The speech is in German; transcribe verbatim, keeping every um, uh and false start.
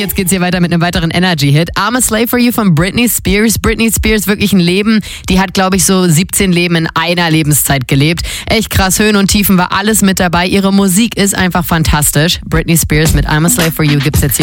jetzt geht's hier weiter mit einem weiteren Energy-Hit. I'm a Slave for You von Britney Spears. Britney Spears, wirklich ein Leben. Die hat, glaube ich, so siebzehn Leben in einer Lebenszeit gelebt. Echt krass, Höhen und Tiefen war alles mit dabei. Ihre Musik ist einfach fantastisch. Britney Spears mit I'm a Slave for You gibt's jetzt hier.